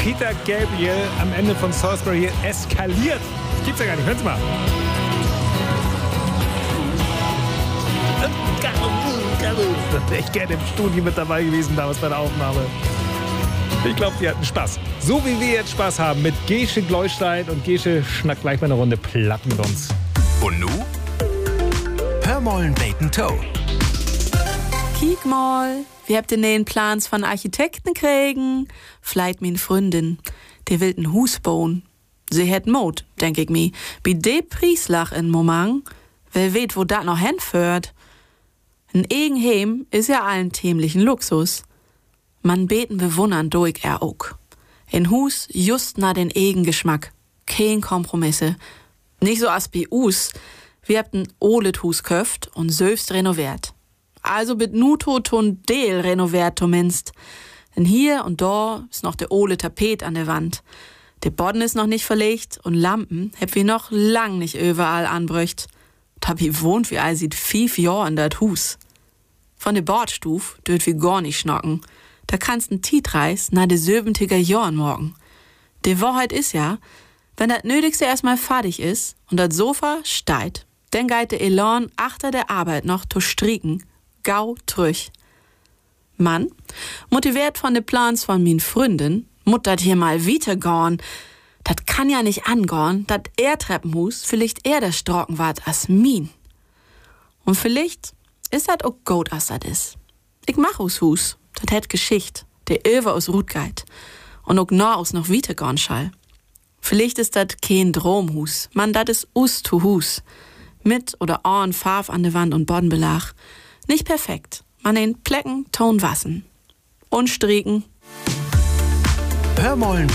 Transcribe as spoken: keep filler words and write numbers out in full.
Peter Gabriel am Ende von Salisbury eskaliert. Das gibt's ja gar nicht. Hören Sie mal. Ich gerne im Studio mit dabei gewesen, damals bei der Aufnahme. Ich glaube, die hatten Spaß. So wie wir jetzt Spaß haben mit Gesche Gleustein. Und Gesche schnackt gleich mal eine Runde Platt mit uns. Und nu? Hör mollen Bacon Toe. Kiek mal, wir habt den neuen Plans von Architekten kriegen. Vielleicht min Freundin, der will ein Hus bauen. Sie hätt Mut, denk ich mi. Bi de Prieslach in Moment, wer weet, wo dat noch hinführt. Ein Egenheim is ja allen tämlichen Luxus. Man beten bewundern durch er auch. In Hus just na den Egengeschmack. Kein Kompromisse. Nicht so as bi us. Wir habt ein Olet Hus köft und söfst renoviert. Also mit Nuto ton Deel renoviert zumindest. Denn hier und da ist noch der ole Tapet an der Wand. Der Boden ist noch nicht verlegt und Lampen heb wir noch lang nicht überall anbrücht. Da bi wohnt wie all sieht fief Jahr in dat Hus. Von der Bordstuf dürft wir gar nicht schnocken. Da kannst n Tietreis na de siebentiger Jahren morgen. Die Wahrheit ist ja, wenn das Nötigste erstmal fertig ist und das Sofa steigt, dann geht der Elan achter der Arbeit noch zu strieken, gau trüch. Mann, motiviert von de Plans von min Freundin, mut dat hier mal weitergorn. Dat kann ja nicht angorn, dat er Treppenhus vielleicht eher der Strocken wart as min. Und vielleicht ist dat auch gut, as dat is. Ich mach us Hus, dat hätt Geschicht, der Över aus Rutgeit und auch nah aus noch weitergorn schall. Vielleicht ist dat kein Dromhus, man, dat is us to Hus. Mit oder an Farf an der Wand und Bodenbelag. Nicht perfekt, man den Plecken, Ton wassen. Und strieken. Hör mollen